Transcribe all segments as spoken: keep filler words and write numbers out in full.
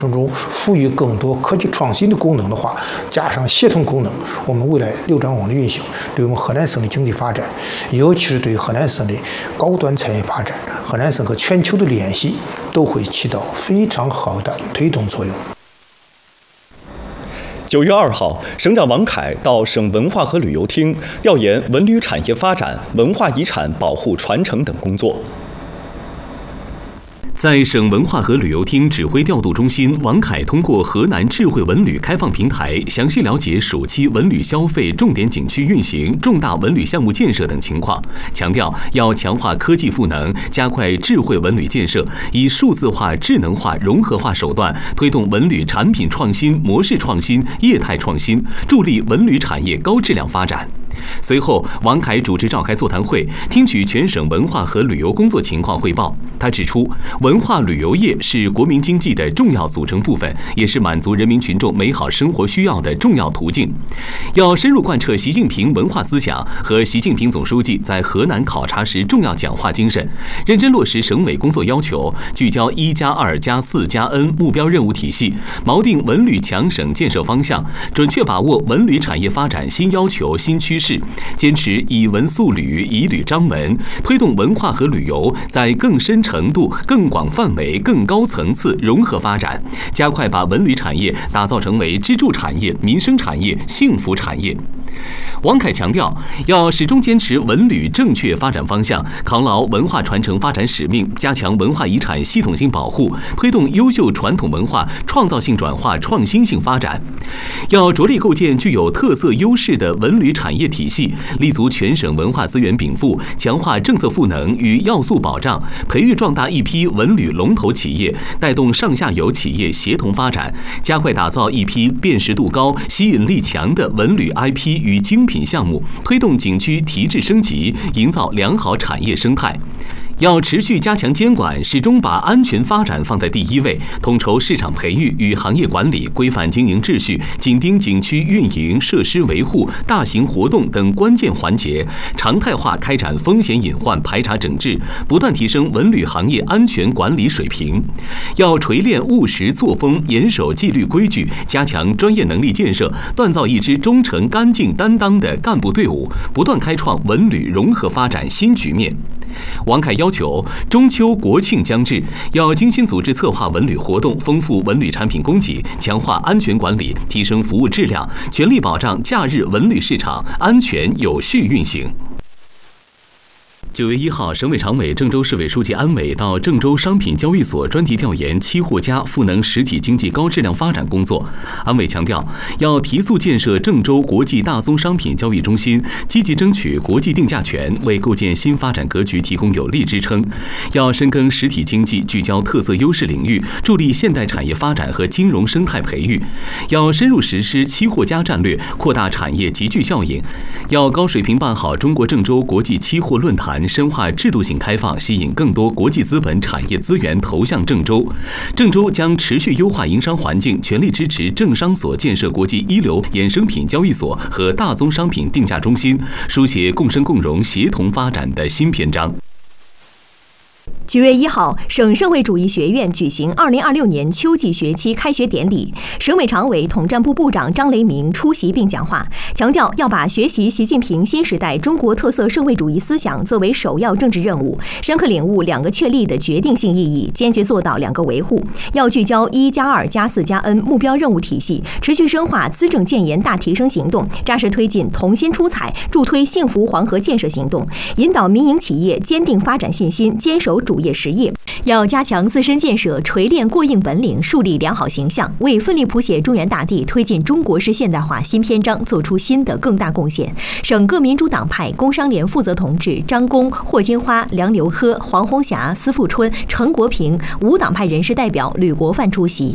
中赋予更多科技创新的功能的话，加上协同功能，我们未来六张网的运行，对我们河南省的经济发展，尤其是对河南省的高端产业发展、河南省和全球的联系，都会起到非常好的推动作用。 九月二号，省长王凯到省文化和旅游厅调研文旅产业发展、文化遗产保护传承等工作。 在省文化和旅游厅指挥调度中心，王凯通过河南智慧文旅开放平台，详细了解暑期文旅消费、重点景区运行、重大文旅项目建设等情况，强调要强化科技赋能，加快智慧文旅建设，以数字化、智能化、融合化手段推动文旅产品创新、模式创新、业态创新，助力文旅产业高质量发展。随后，王凯主持召开座谈会，听取全省文化和旅游工作情况汇报。他指出，文化旅游业是国民经济的重要组成部分，也是满足人民群众美好生活需要的重要途径。要深入贯彻习近平文化思想和习近平总书记在河南考察时重要讲话精神，认真落实省委工作要求，聚焦一加二加四加 N 目标任务体系，锚定文旅强省建设方向，准确把握文旅产业发展新要求、新趋势。坚持以文塑旅、以旅彰文，推动文化和旅游在更深程度、更广范围、更高层次融合发展，加快把文旅产业打造成为支柱产业、民生产业、幸福产业。王凯强调，要始终坚持文旅正确发展方向，扛牢文化传承发展使命，加强文化遗产系统性保护，推动优秀传统文化创造性转化、创新性发展。要着力构建具有特色优势的文旅产业体系，立足全省文化资源禀赋，强化政策赋能与要素保障，培育壮大一批文旅龙头企业，带动上下游企业协同发展，加快打造一批辨识度高、吸引力强的文旅 I P 与精品项目，推动景区提质升级，营造良好产业生态。要持续加强监管，始终把安全发展放在第一位，统筹市场培育与行业管理，规范经营秩序，紧盯景区运营、设施维护、大型活动等关键环节，常态化开展风险隐患排查整治，不断提升文旅行业安全管理水平。要锤炼务实作风，严守纪律规矩，加强专业能力建设，锻造一支忠诚、干净、担当的干部队伍，不断开创文旅融合发展新局面。王凯要求，中秋国庆将至，要精心组织策划文旅活动，丰富文旅产品供给，强化安全管理，提升服务质量，全力保障假日文旅市场安全有序运行。九月一号，省委常委、郑州市委书记安伟到郑州商品交易所专题调研期货加赋能实体经济高质量发展工作。安伟强调，要提速建设郑州国际大宗商品交易中心，积极争取国际定价权，为构建新发展格局提供有力支撑。要深耕实体经济，聚焦特色优势领域，助力现代产业发展和金融生态培育。要深入实施期货加战略，扩大产业集聚效应。要高水平办好中国郑州国际期货论坛，深化制度性开放，吸引更多国际资本产业资源投向郑州。郑州将持续优化营商环境，全力支持郑商所建设国际一流衍生品交易所和大宗商品定价中心，书写共生共荣、协同发展的新篇章。 九月一号，省社会主义学院举行二零二六年秋季学期开学典礼。省委常委、统战部部长张雷鸣出席并讲话，强调要把学习习近平新时代中国特色社会主义思想作为首要政治任务，深刻领悟两个确立的决定性意义，坚决做到两个维护。要聚焦一加二加四加 N 目标任务体系，持续深化资政建言大提升行动，扎实推进同心出彩，助推幸福黄河建设行动，引导民营企业坚定发展信心，坚守主业实业。要加强自身建设，锤炼过硬本领，树立良好形象，为奋力谱写中原大地、推进中国式现代化新篇章做出新的更大贡献。省各民主党派工商联负责同志张公、霍金花、梁刘科、黄红霞、司富春、陈国平，无党派人士代表吕国范出席。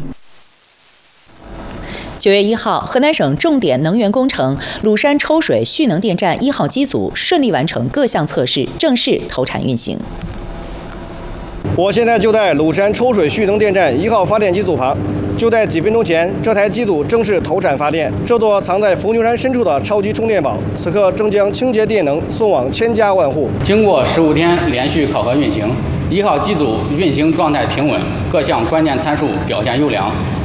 九月一号，河南省重点能源工程鲁山抽水蓄能电站一号机组顺利完成各项测试，正式投产运行。 我现在就在鲁山抽水蓄能电站一号发电机组旁，就在几分钟前，这台机组正式投产发电。这座藏在伏牛山深处的超级充电宝，此刻正将清洁电能送往千家万户。 经过十五天连续考核运行， 一号机组运行状态平稳，各项关键参数表现优良。